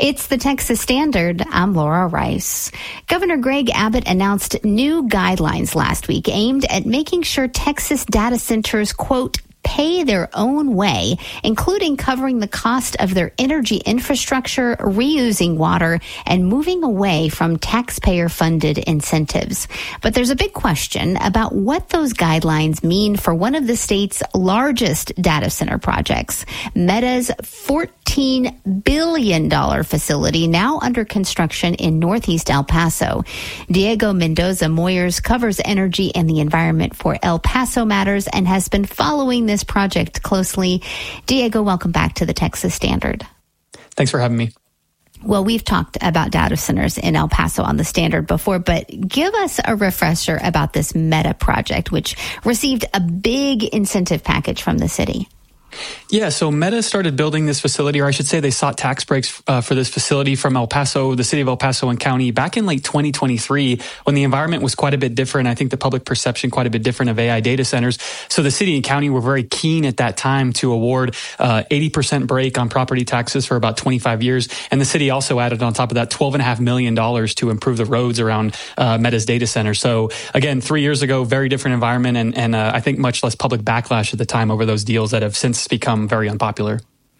It's the Texas Standard. I'm Laura Rice. Governor Greg Abbott announced new guidelines last week aimed at making sure Texas data centers, quote, pay their own way, including covering the cost of their energy infrastructure, reusing water, and moving away from taxpayer-funded incentives. But there's a big question about what those guidelines mean for one of the state's largest data center projects, Meta's $14 billion facility now under construction in Northeast El Paso. Diego Mendoza Moyers covers energy and the environment for El Paso Matters and has been following this project closely. Diego, welcome back to the Texas Standard. Thanks for having me. Well, we've talked about data centers in El Paso on the Standard before, but give us a refresher about this Meta project, which received a big incentive package from the city. Yeah, so Meta started building this facility, or I should say they sought tax breaks for this facility from El Paso, the city of El Paso and county, back in late 2023 when the environment was quite a bit different. I think the public perception quite a bit different of AI data centers. So the city and county were very keen at that time to award 80% break on property taxes for about 25 years. And the city also added on top of that $12.5 million to improve the roads around Meta's data center. So again, 3 years ago, very different environment and I think much less public backlash at the time over those deals that have since become very unpopular.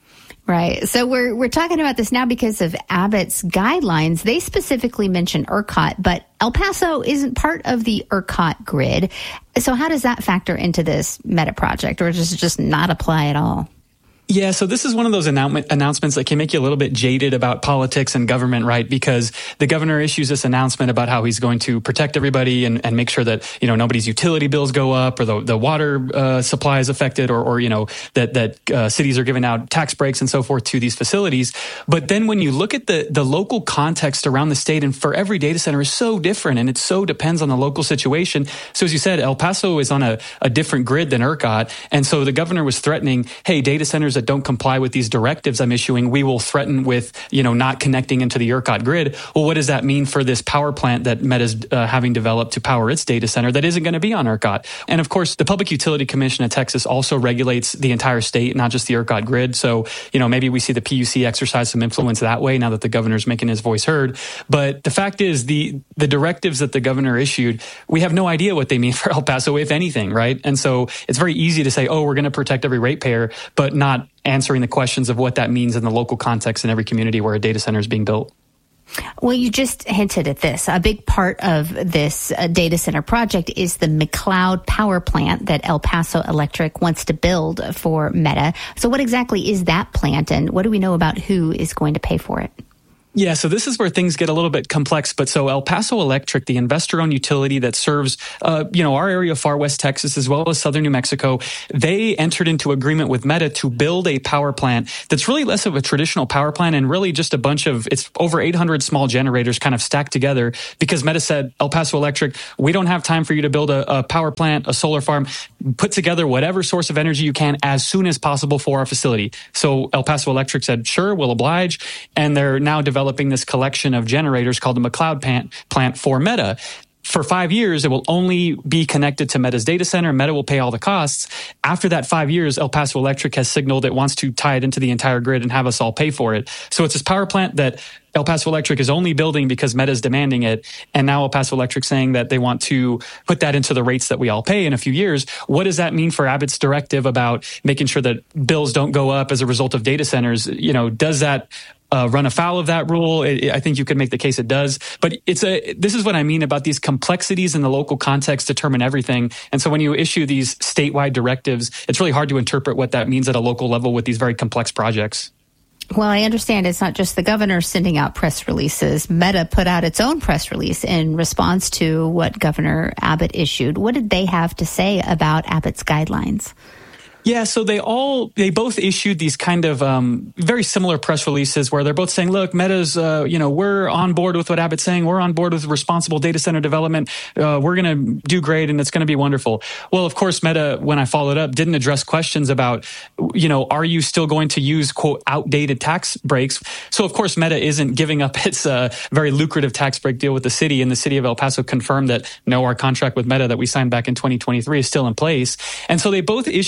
Right. So we're talking about this now because of Abbott's guidelines. They specifically mention ERCOT, but El Paso isn't part of the ERCOT grid. So how does that factor into this Meta project, or does it just not apply at all? Yeah, so this is one of those announcements that can make you a little bit jaded about politics and government, right? Because the governor issues this announcement about how he's going to protect everybody and make sure that, you know, nobody's utility bills go up or the water supply is affected or you know, that cities are giving out tax breaks and so forth to these facilities. But then when you look at the local context around the state, and for every data center is so different and it so depends on the local situation. So as you said, El Paso is on a different grid than ERCOT. And so the governor was threatening, hey, data centers that don't comply with these directives I'm issuing, we will threaten with, you know, not connecting into the ERCOT grid. Well, what does that mean for this power plant that Meta's having developed to power its data center that isn't going to be on ERCOT? And of course, the Public Utility Commission of Texas also regulates the entire state, not just the ERCOT grid. So, you know, maybe we see the PUC exercise some influence that way now that the governor's making his voice heard. But the fact is, the directives that the governor issued, we have no idea what they mean for El Paso, if anything, right? And so it's very easy to say, oh, we're going to protect every ratepayer, but not answering the questions of what that means in the local context in every community where a data center is being built. Well, you just hinted at this. A big part of this data center project is the McCloud power plant that El Paso Electric wants to build for Meta. So what exactly is that plant, and what do we know about who is going to pay for it? Yeah, so this is where things get a little bit complex. But so El Paso Electric, the investor-owned utility that serves, our area of far west Texas as well as southern New Mexico, they entered into agreement with Meta to build a power plant that's really less of a traditional power plant and really just a bunch of, it's over 800 small generators kind of stacked together because Meta said, El Paso Electric, we don't have time for you to build a power plant, a solar farm. Put together whatever source of energy you can as soon as possible for our facility. So El Paso Electric said, sure, we'll oblige. And they're now developing this collection of generators called the McCloud plant for Meta. For 5 years, it will only be connected to Meta's data center. Meta will pay all the costs. After that 5 years, El Paso Electric has signaled it wants to tie it into the entire grid and have us all pay for it. So it's this power plant that El Paso Electric is only building because Meta is demanding it. And now El Paso Electric saying that they want to put that into the rates that we all pay in a few years. What does that mean for Abbott's directive about making sure that bills don't go up as a result of data centers? You know, does that run afoul of that rule? I think you could make the case it does. But this is what I mean about these complexities in the local context determine everything. And so when you issue these statewide directives, it's really hard to interpret what that means at a local level with these very complex projects. Well, I understand it's not just the governor sending out press releases. Meta put out its own press release in response to what Governor Abbott issued. What did they have to say about Abbott's guidelines? Yeah, so they both issued these kind of very similar press releases where they're both saying, look, Meta's, we're on board with what Abbott's saying. We're on board with responsible data center development. We're going to do great and it's going to be wonderful. Well, of course, Meta, when I followed up, didn't address questions about, are you still going to use, quote, outdated tax breaks? So, of course, Meta isn't giving up its very lucrative tax break deal with the city. And the city of El Paso confirmed that, no, our contract with Meta that we signed back in 2023 is still in place. And so they both issued these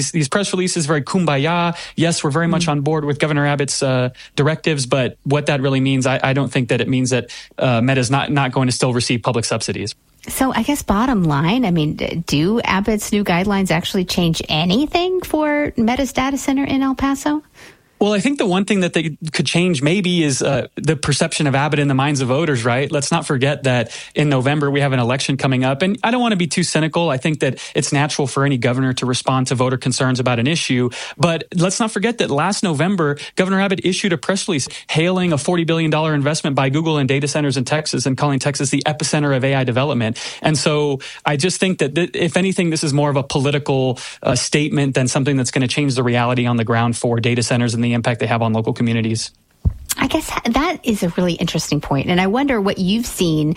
these press releases, very kumbaya. Yes, we're very much on board with Governor Abbott's directives, but what that really means, I don't think that it means that Meta's not going to still receive public subsidies. So I guess bottom line, I mean, do Abbott's new guidelines actually change anything for Meta's data center in El Paso? Well, I think the one thing that they could change maybe is the perception of Abbott in the minds of voters, right? Let's not forget that in November we have an election coming up. And I don't want to be too cynical. I think that it's natural for any governor to respond to voter concerns about an issue. But let's not forget that last November, Governor Abbott issued a press release hailing a $40 billion investment by Google in data centers in Texas and calling Texas the epicenter of AI development. And so I just think that if anything, this is more of a political statement than something that's going to change the reality on the ground for data centers and the impact they have on local communities. I guess that is a really interesting point. And I wonder what you've seen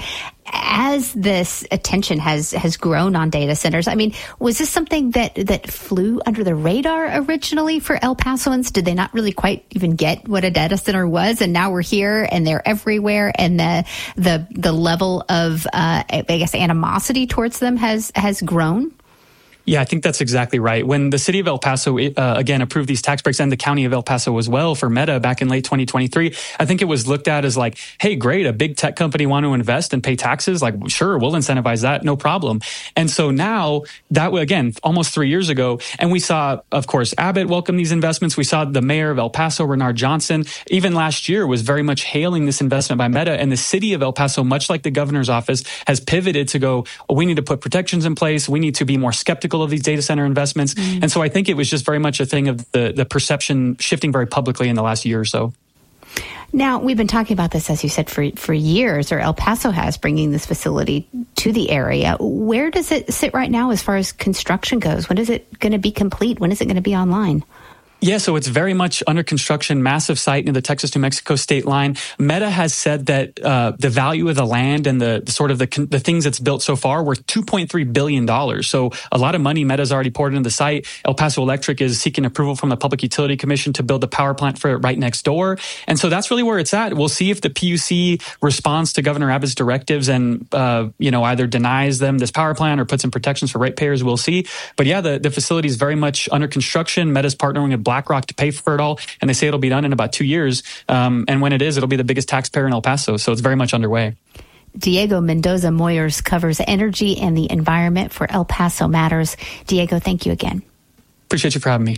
as this attention has grown on data centers. I mean, was this something that flew under the radar originally for El Pasoans? Did they not really quite even get what a data center was? And now we're here and they're everywhere. And the level of, I guess, animosity towards them has grown? Yeah, I think that's exactly right. When the city of El Paso, again, approved these tax breaks and the county of El Paso as well for Meta back in late 2023, I think it was looked at as like, hey, great, a big tech company want to invest and pay taxes. Like, sure, we'll incentivize that. No problem. And so now that, again, almost 3 years ago, and we saw, of course, Abbott welcome these investments. We saw the mayor of El Paso, Renard Johnson, even last year was very much hailing this investment by Meta. And the city of El Paso, much like the governor's office, has pivoted to go, we need to put protections in place. We need to be more skeptical of these data center investments. And so I think it was just very much a thing of the perception shifting very publicly in the last year or so. Now, we've been talking about this, as you said, for years, or El Paso has, bringing this facility to the area. Where does it sit right now as far as construction goes? When is it going to be complete? When is it going to be online? Yeah, so it's very much under construction, massive site near the Texas-New Mexico state line. Meta has said that the value of the land and the sort of the things it's built so far worth $2.3 billion. So a lot of money Meta's already poured into the site. El Paso Electric is seeking approval from the Public Utility Commission to build the power plant for it right next door. And so that's really where it's at. We'll see if the PUC responds to Governor Abbott's directives and, either denies them this power plant or puts in protections for ratepayers. We'll see. But yeah, the facility is very much under construction. Meta's partnering with BlackRock to pay for it all, and they say it'll be done in about 2 years. And when it is, it'll be the biggest taxpayer in El Paso, so it's very much underway. Diego Mendoza Moyers covers energy and the environment for El Paso Matters. Diego, thank you again. Appreciate you for having me.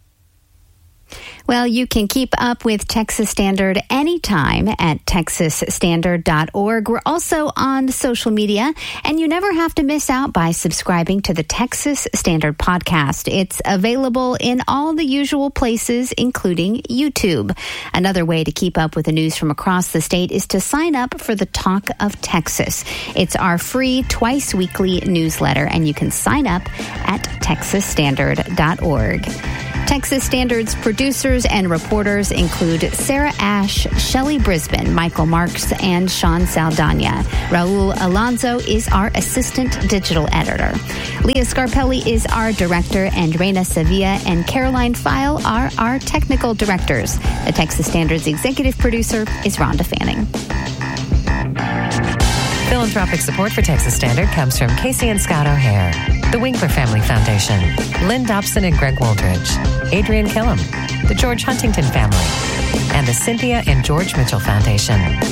Well, you can keep up with Texas Standard anytime at texasstandard.org. We're also on social media, and you never have to miss out by subscribing to the Texas Standard podcast. It's available in all the usual places, including YouTube. Another way to keep up with the news from across the state is to sign up for the Talk of Texas. It's our free twice-weekly newsletter, and you can sign up at texasstandard.org. Texas Standard's producers and reporters include Sarah Ash, Shelley Brisbane, Michael Marks, and Sean Saldana. Raul Alonso is our assistant digital editor. Leah Scarpelli is our director, and Reina Sevilla and Caroline File are our technical directors. The Texas Standard's executive producer is Rhonda Fanning. Philanthropic support for Texas Standard comes from Casey and Scott O'Hare, the Winkler Family Foundation, Lynn Dobson and Greg Waldridge, Adrian Killam, the George Huntington Family, and the Cynthia and George Mitchell Foundation.